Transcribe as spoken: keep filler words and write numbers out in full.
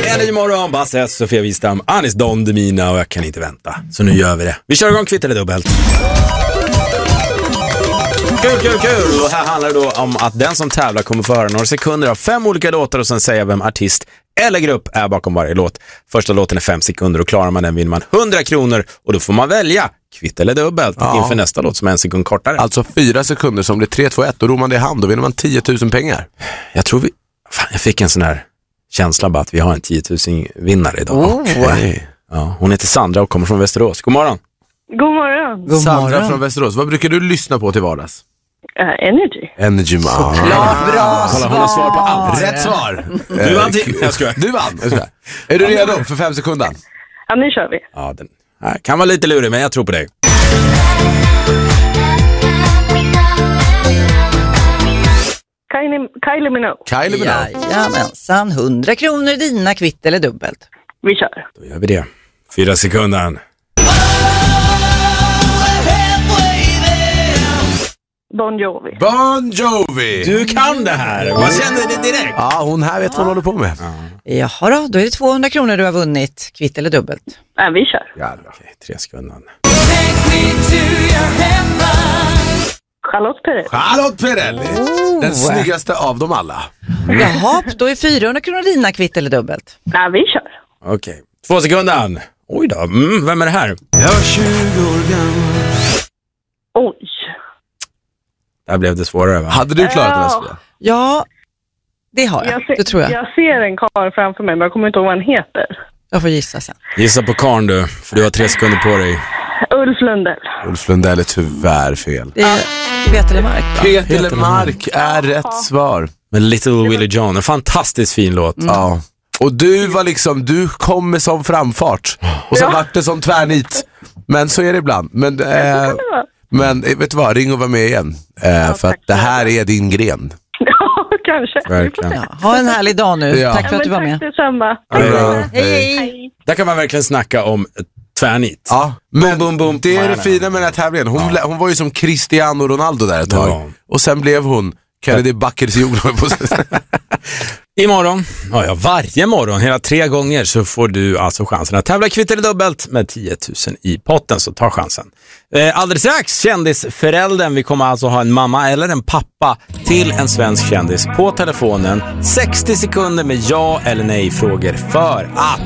Energy Morgon, Basse, Sofia Wistam, Anis Don Demina och jag kan inte vänta. Så nu gör vi det. Vi kör igång Kvitt eller dubbelt. Kul, kul, kul! Och här handlar det då om att den som tävlar kommer få höra några sekunder av fem olika låtar och sen säga vem artist eller grupp är bakom varje låt. Första låten är fem sekunder och klarar man den vinner man hundra kronor och då får man välja kvitt eller dubbelt ja. inför nästa låt som är en sekund kortare. Alltså fyra sekunder som blir tre, två, ett och ror man det i hand, då vinner man tio tusen pengar. Jag tror vi... Fan, jag fick en sån här känsla bara att vi har en tio tusen vinnare idag. Oh. Okay. Ja, hon heter Sandra och kommer från Västerås. God morgon! God morgon! God Sandra morgon. Från Västerås. Vad brukar du lyssna på till vardags? Uh, energy. Energy, man. Såklart, bra svar. Hon har svar på allt. Rätt svar. Du vann till. Jag skojar. Du vann. Jag skojar. Är du redo för fem sekunder? Ja, nu kör vi. Ja, den här kan vara lite lurig, men jag tror på dig. Kylie, Kylie Minogue. Kylie Minogue. Jajamensan, hundra kronor dina kvitt eller dubbelt. Vi kör. Då gör vi det. Fyra sekunder. Bon Jovi. Bon Jovi. Du kan det här. Vad kände du direkt? Ja, hon här vet vad hon håller på med. Ja. Jaha då, då är det tvåhundra kronor du har vunnit. Kvitt eller dubbelt. Ja, vi kör. Ja, okej, tre sekunder. Charlotte Perrelli. Charlotte Perrelli. Oh. Den snyggaste av dem alla. Jaha, då är fyrahundra kronor dina kvitt eller dubbelt. Ja, vi kör. Okej, okay. Två sekunder. Oj då, mm, vem är det här? Jag var tjugo år gammal. Oj. Där blev det svårare, va? Hade du klarat det, Vespa? Ja, det har jag. Jag ser, det tror jag. Jag ser en karl framför mig, men jag kommer inte ihåg vad han heter. Jag får gissa sen. Gissa på karn du, för du har tre sekunder på dig. Ulf Lundell. Ulf Lundell är tyvärr fel. Det är Peter Lemark. Peter Lemark är rätt ja. svar. Men Little Willie John, en fantastiskt fin låt. Mm. Ja. Och du var liksom, du kom med som framfart. Och så ja. vart det som tvärnit. Men så är det ibland. Men, eh, men vet du vad, ring och var med igen. Eh, ja, för att det här är din gren. Ja, kanske. Verkligen. Ja, ha en härlig dag nu. Ja. Tack för att du var med. Tack detsamma. Hej, hej. Hej. Där kan man verkligen snacka om tvärnit. Ja, men boom, boom, boom. det är det fina med den här tävlingen. Hon, ja. hon var ju som Cristiano Ronaldo där ett tag. Ja. Och sen blev hon Kennedy Bakircioglu på Imorgon, ja, ja varje morgon, hela tre gånger så får du alltså chansen att tävla kvitt eller dubbelt med tio tusen i potten, så ta chansen. Eh, alldeles strax, kändisföräldern. Vi kommer alltså ha en mamma eller en pappa till en svensk kändis på telefonen. sextio sekunder med ja eller nej frågor för att